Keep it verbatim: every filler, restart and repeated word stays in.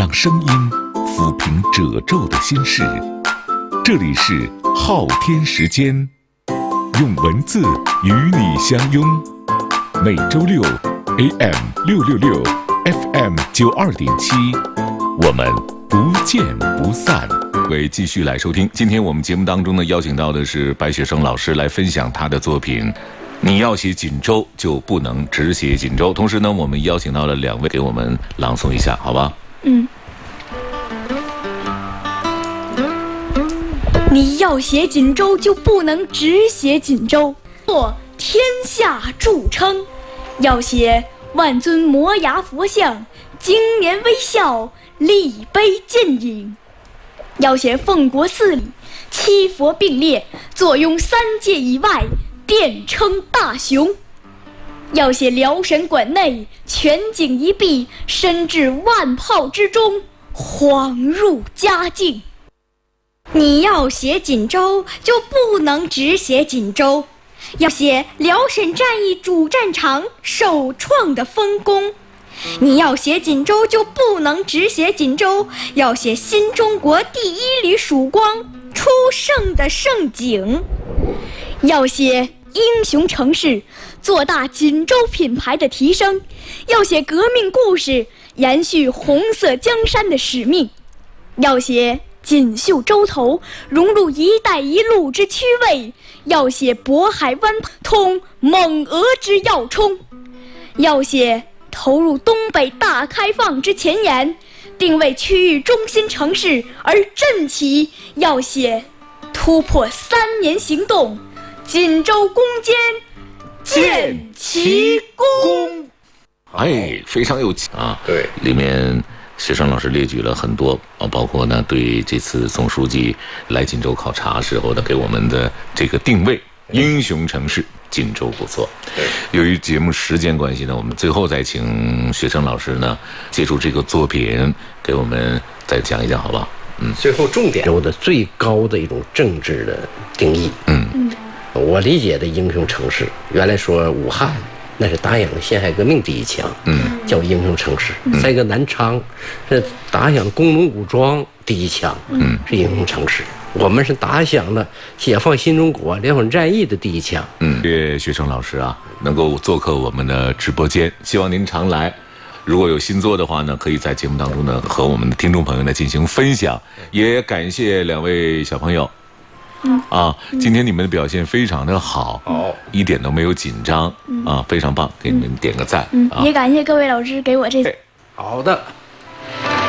让声音抚平褶皱的心事。这里是昊天时间，用文字与你相拥。每周六 A M 六六六 F M 九二点七，我们不见不散。各位继续来收听，今天我们节目当中呢，邀请到的是白雪生老师来分享他的作品。你要写锦州，就不能只写锦州。同时呢，我们邀请到了两位给我们朗诵一下，好吧？ 嗯。你要写锦州，就不能只写锦州，做天下著称。要写万尊摩崖佛像，经年微笑，立碑建影。要写奉国四礼，七佛并列，坐拥三界以外，殿称大雄。要写辽沈馆内，全景一碧，身至万炮之中，恍入佳境。 你要写锦州，就不能只写锦州，要写辽沈战役主战场首创的丰功。你要写锦州，就不能只写锦州，要写新中国第一缕曙光初盛的盛景。 要写英雄城市，做大锦州品牌的提升。要写革命故事，延续红色江山的使命。要写锦绣洲头，融入一带一路之区位。要写渤海湾通蒙俄之要冲。要写投入东北大开放之前沿，定位区域中心城市而振旗。要写突破三年行动，锦州攻坚建奇功。 哎，非常有啊！ 对， 里面学生老师列举了很多啊，包括呢对这次总书记来锦州考察时候呢给我们的这个定位，英雄城市锦州不错。 对， 由于节目时间关系呢，我们最后再请学生老师呢借助这个作品给我们再讲一讲，好不好？ 嗯，最后重点，有的最高的一种政治的定义。 嗯嗯，我理解的英雄城市，原来说武汉。那是打响辛亥革命第一枪，嗯，叫英雄城市。嗯、再一个南昌，是打响工农武装第一枪，嗯，是英雄城市。我们是打响了解放新中国辽沈战役的第一枪。 嗯，谢谢学生老师啊，能够做客我们的直播间，希望您常来。如果有新作的话呢，可以在节目当中呢和我们的听众朋友呢进行分享。也感谢两位小朋友。嗯啊，今天你们的表现非常的好， 好， 一点都没有紧张，啊，非常棒，给你们点个赞。 嗯，也感谢各位老师给我这。 好的。